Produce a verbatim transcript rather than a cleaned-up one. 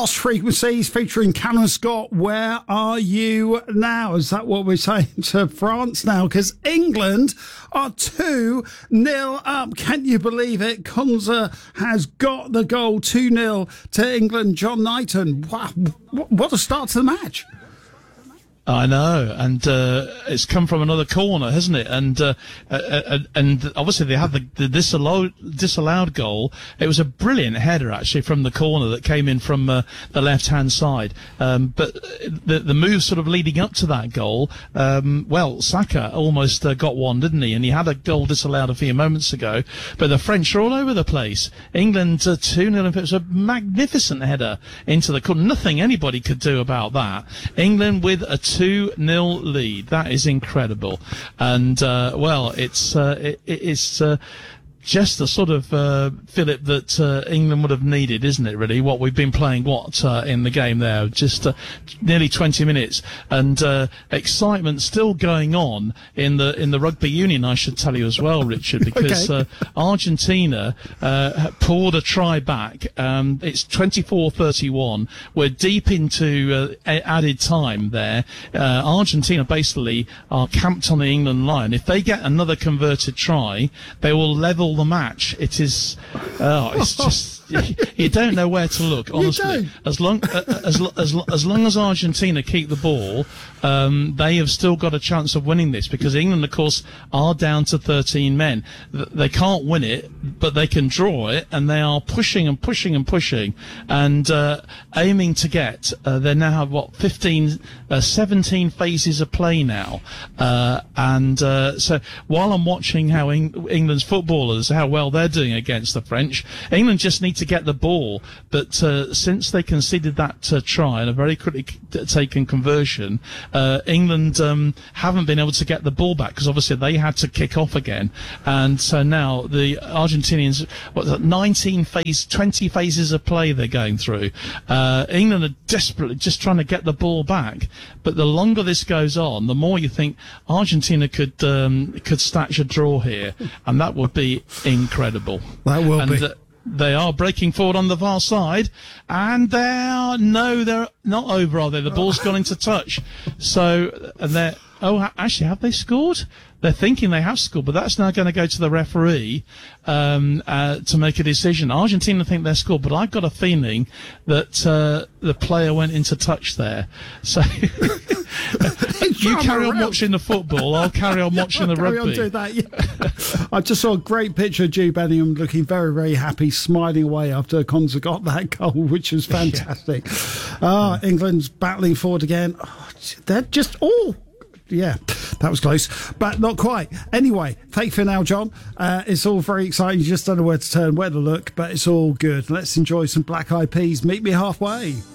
Lost Frequencies featuring Cameron Scott. Where are you now? Is that what we're saying to France now? Because England are two nil up. Can you believe it? Konza has got the goal, two nil to England. John Knighton, wow, what a start to the match. I know, and uh, it's come from another corner, hasn't it? And uh, uh, and obviously they had the, the disallowed, disallowed goal. It was a brilliant header, actually, from the corner that came in from uh, the left-hand side. Um, but the the move sort of leading up to that goal, um, well, Saka almost uh, got one, didn't he? And he had a goal disallowed a few moments ago. But the French are all over the place. England uh, two nil, it was a magnificent header into the corner. Nothing anybody could do about that. England with a two nil lead. That is incredible. And, uh, well, it's, uh, it, it's, uh, just the sort of, uh, Philip that, uh, England would have needed, isn't it, really? What we've been playing, what, uh, in the game there? Just, uh, nearly twenty minutes. And, uh, excitement still going on in the, in the rugby union, I should tell you as well, Richard, because, okay. uh, Argentina, uh, poured a try back. Um, it's twenty-four thirty-one. We're deep into, uh, added time there. Uh, Argentina basically are camped on the England line. If they get another converted try, they will level the match. It is, oh, it's just, you don't know where to look, honestly. As long uh, as, as as long as Argentina keep the ball, um, they have still got a chance of winning this, because England, of course, are down to thirteen men. They can't win it, but they can draw it, and they are pushing and pushing and pushing and uh, aiming to get. Uh, they now have what fifteen, uh, seventeen phases of play now, uh, and uh, so while I'm watching how Eng- England's footballers, how well they're doing against the French, England just need to get the ball. But uh, since they conceded that uh, try and a very critically taken conversion, uh, England um, haven't been able to get the ball back, because obviously they had to kick off again. And so now the Argentinians, what, nineteen phase, twenty phases of play they're going through. Uh, England are desperately just trying to get the ball back. But the longer this goes on, the more you think Argentina could um, could snatch a draw here, and that would be incredible. That will and, be. Uh, They are breaking forward on the far side, and they are, no, they're not over, are they? The ball's gone into touch. So, and they're, oh, actually, have they scored? They're thinking they have scored, but that's now going to go to the referee um, uh, to make a decision. Argentina think they're scored, but I've got a feeling that uh, the player went into touch there. So you carry on watching the football, I'll carry on watching the carry rugby. On doing that, yeah. I just saw a great picture of Jude Bellingham looking very, very happy, smiling away after Konza got that goal, which was fantastic. Ah, yeah. uh, England's battling forward again. Oh, they're just all... Yeah, that was close, but not quite. Anyway, thank you for now, John. Uh, it's all very exciting. You just don't know where to turn, where to look, but it's all good. Let's enjoy some Black Eyed Peas. Meet me halfway.